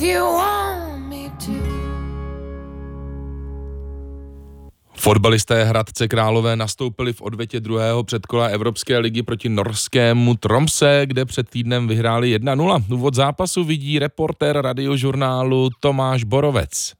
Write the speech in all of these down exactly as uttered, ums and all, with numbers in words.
Fotbalisté Hradce Králové nastoupili v odvětě druhého předkola Evropské ligy proti norskému Tromse, kde před týdnem vyhráli jedna nula. Úvod zápasu vidí reportér Radiožurnálu Tomáš Borovec.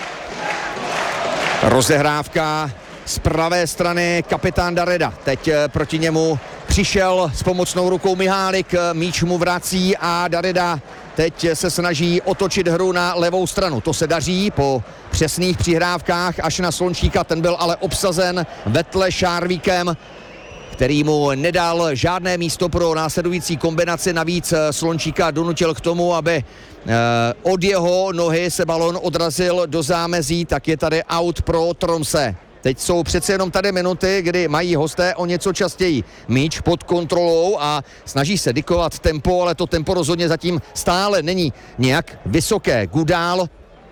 Rozehrávka z pravé strany, kapitán Darida. Teď proti němu přišel s pomocnou rukou Mihálik, míč mu vrací a Darida teď se snaží otočit hru na levou stranu. To se daří po přesných přihrávkách až na Slončíka, ten byl ale obsazen vetle Šárvíkem, který mu nedal žádné místo pro následující kombinaci. Navíc Slončíka donutil k tomu, aby od jeho nohy se balon odrazil do zámezí, tak je tady out pro Tromse. Teď jsou přece jenom tady minuty, kdy mají hosté o něco častěji míč pod kontrolou a snaží se dikovat tempo, ale to tempo rozhodně zatím stále není nějak vysoké. Gudál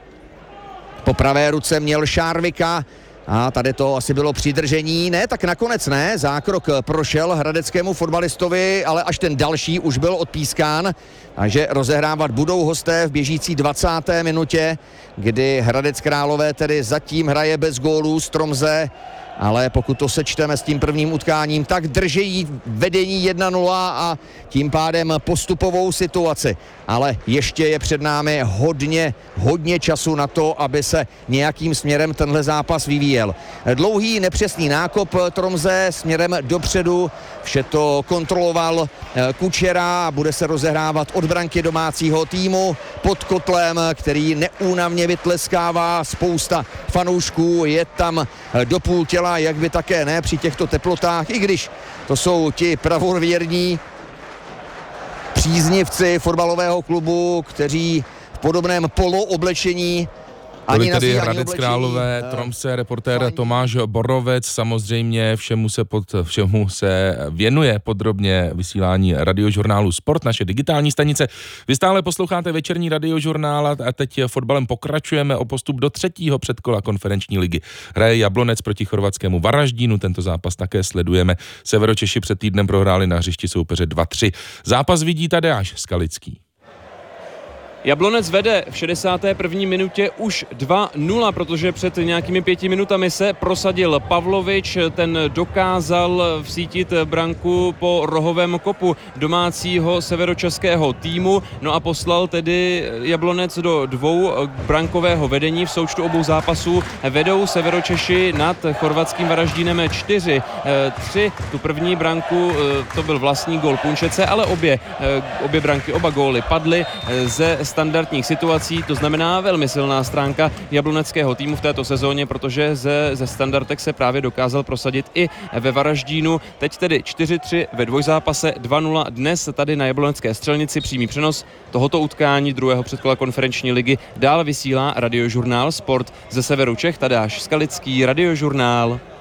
po pravé ruce měl Šárvika a tady to asi bylo přidržení. Ne, tak nakonec ne, zákrok prošel hradeckému fotbalistovi, ale až ten další už byl odpískán. Takže rozehrávat budou hosté v běžící dvacáté minutě, kdy Hradec Králové tedy zatím hraje bez gólů z Tromse, ale pokud to sečteme s tím prvním utkáním, tak drží vedení jedna nula a tím pádem postupovou situaci. Ale ještě je před námi hodně, hodně času na to, aby se nějakým směrem tenhle zápas vyvíjel. Dlouhý nepřesný nákop Tromse směrem dopředu, vše to kontroloval Kučera a bude se rozehrávat od branky domácího týmu pod kotlem, který neúnavně vytleskává, spousta fanoušků je tam do půl těla, jak by také ne při těchto teplotách, i když to jsou ti pravověrní příznivci fotbalového klubu, kteří v podobném polooblečení Byli tedy Hradec Králové, Tromse, reportér fajn. Tomáš Borovec, samozřejmě všemu se, pod, všemu se věnuje podrobně vysílání Radiožurnálu Sport, naše digitální stanice. Vy stále posloucháte večerní Radiožurnál a teď fotbalem pokračujeme o postup do třetího předkola konferenční ligy. Hraje Jablonec proti chorvatskému Varaždínu, tento zápas také sledujeme. Severočeši před týdnem prohráli na hřišti soupeře dva tři. Zápas vidí Tadeáš Skalický. Jablonec vede v šedesáté první minutě už dva nula, protože před nějakými pěti minutami se prosadil Pavlovič, ten dokázal vsítit branku po rohovém kopu domácího severočeského týmu, no a poslal tedy Jablonec do dvou brankového vedení. V součtu obou zápasů vedou Severočeši nad chorvatským Varaždínem čtyři tři. Tu první branku, to byl vlastní gól Punčece, ale obě, obě branky, oba góly padly ze standardních situací, to znamená velmi silná stránka jabloneckého týmu v této sezóně, protože ze, ze standardek se právě dokázal prosadit i ve Varaždínu. Teď tedy čtyři tři ve dvojzápase, dva nula dnes tady na Jablonecké Střelnici. Přímý přenos tohoto utkání druhého předkola konferenční ligy dál vysílá Radiožurnál Sport ze severu Čech. Tadeáš Skalický, Radiožurnál.